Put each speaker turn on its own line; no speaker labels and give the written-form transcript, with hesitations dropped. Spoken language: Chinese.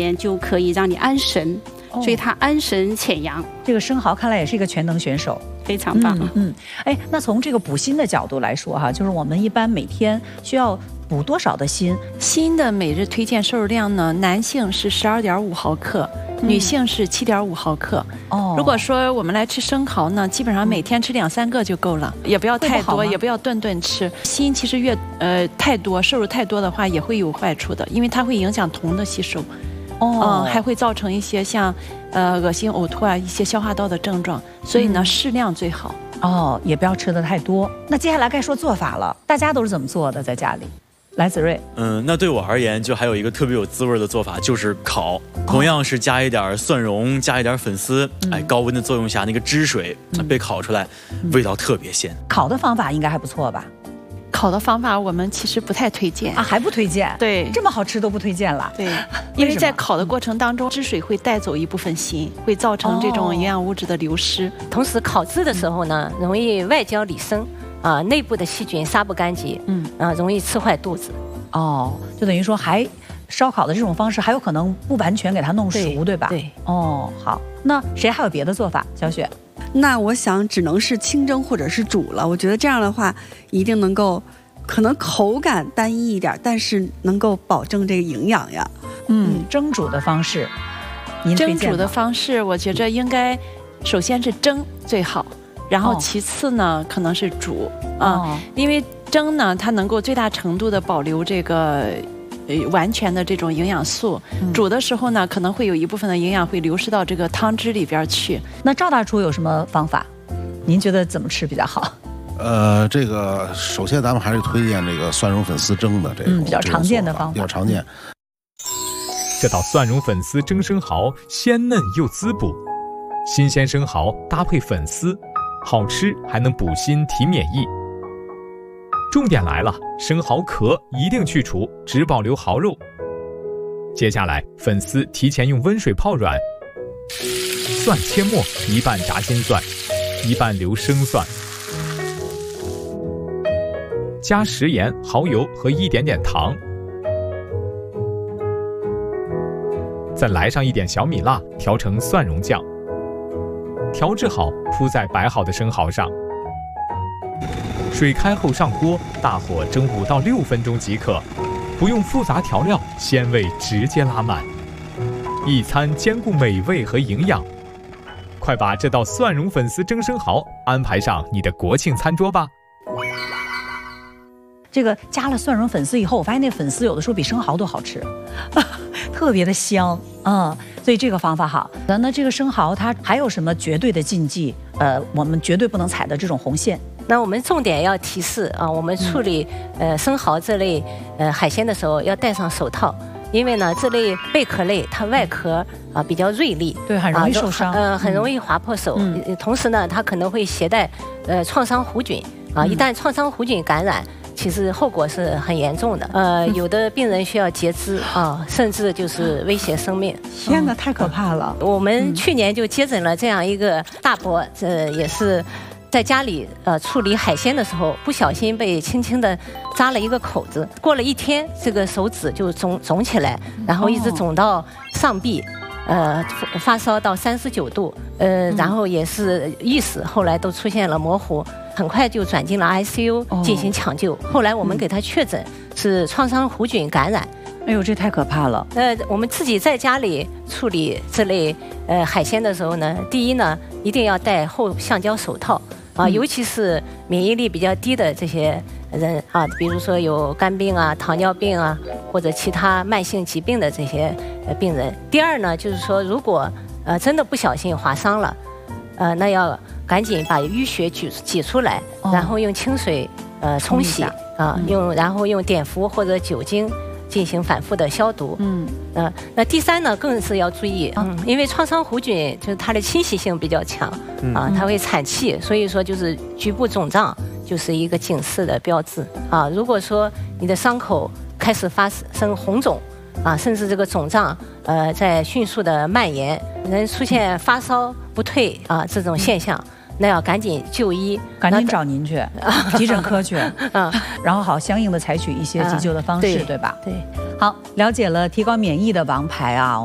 面就可以让你安神，所以它安神潜阳。
这个生蚝看来也是一个全能选手。
非常棒。
哎，那从这个补锌的角度来说哈，就是我们一般每天需要补多少的锌？
锌的每日推荐摄入量呢，男性是12.5毫克，女性是7.5毫克。如果说我们来吃生蚝呢，基本上每天吃2-3个就够了，也不要太多，也不要顿顿吃。锌其实太多，摄入太多的话也会有坏处的，因为它会影响铜的吸收。还会造成一些像恶心、呕吐啊，一些消化道的症状，所以呢，适量最好。
也不要吃的太多。那接下来该说做法了，大家都是怎么做的在家里？来，子睿。
那对我而言，就还有一个特别有滋味的做法，就是烤。同样是加一点蒜蓉，加一点粉丝，高温的作用下，那个汁水被烤出来，味道特别鲜。
烤的方法应该还不错吧？
烤的方法我们其实不太推荐
啊，还不推荐？
对，
这么好吃都不推荐了。
对，因为在烤的过程当中，汁水会带走一部分锌，会造成这种营养物质的流失。
同时烤制的时候呢，容易外焦里生内部的细菌杀不干净，容易吃坏肚子。
就等于说还烧烤的这种方式还有可能不完全给它弄熟，对吧？
对。
好，那谁还有别的做法？小雪。
那我想只能是清蒸或者是煮了。我觉得这样的话，一定能够，可能口感单一一点，但是能够保证这个营养呀。
蒸煮的方式，您推荐吗？
蒸煮的方式，我觉着应该首先是蒸最好，然后其次呢可能是煮因为蒸呢它能够最大程度的保留这个完全的这种营养素。煮的时候呢，可能会有一部分的营养会流失到这个汤汁里边去。
那赵大厨有什么方法？您觉得怎么吃比较好？
这个首先咱们还是推荐这个蒜蓉粉丝蒸的这个
比较常见的方法，
比较常见。
这道蒜蓉粉丝蒸生蚝鲜嫩又滋补，新鲜生蚝搭配粉丝，好吃还能补锌提免疫。重点来了，生蚝壳一定去除，只保留蚝肉。接下来，粉丝提前用温水泡软，蒜切末，一半炸新蒜，一半留生蒜，加食盐、蚝油和一点点糖，再来上一点小米辣，调成蒜蓉酱。调制好，铺在摆好的生蚝上。水开后上锅，大火蒸5到6分钟即可，不用复杂调料，鲜味直接拉满，一餐兼顾美味和营养。快把这道蒜蓉粉丝蒸生蚝安排上你的国庆餐桌吧。
这个加了蒜蓉粉丝以后，我发现那粉丝有的时候比生蚝都好吃，特别的香所以这个方法好。那这个生蚝它还有什么绝对的禁忌？我们绝对不能踩的这种红线。
那我们重点要提示我们处理生蚝这类海鲜的时候要戴上手套，因为呢这类贝壳类它外壳比较锐利，
对，很容易受伤，
很容易划破手。同时呢，它可能会携带创伤弧菌一旦创伤弧菌感染，其实后果是很严重的。有的病人需要截肢甚至就是威胁生命。
天哪，太可怕了！
我们去年就接诊了这样一个大伯，也是在家里处理海鲜的时候，不小心被轻轻的扎了一个口子。过了1天，这个手指就肿起来，然后一直肿到上臂，发烧到39度，然后也是意识后来都出现了模糊，很快就转进了 ICU 进行抢救。后来我们给他确诊是创伤弧菌感染。
哎呦，这太可怕了！
我们自己在家里处理这类海鲜的时候呢，第一呢，一定要戴后橡胶手套尤其是免疫力比较低的这些人比如说有肝病糖尿病或者其他慢性疾病的这些病人。第二呢，就是说如果真的不小心划伤了，那要赶紧把淤血挤出来，然后用清水冲洗然后用碘伏或者酒精进行反复的消毒。那第三呢，更是要注意因为创伤弧菌就是它的侵袭性比较强它会产气，所以说就是局部肿胀就是一个警示的标志如果说你的伤口开始发生红肿甚至这个肿胀在迅速的蔓延，能出现发烧不退这种现象，那要赶紧就医，
赶紧找您去急诊科去然后好相应的采取一些急救的方式，对吧？
对，
好，了解了提高免疫的王牌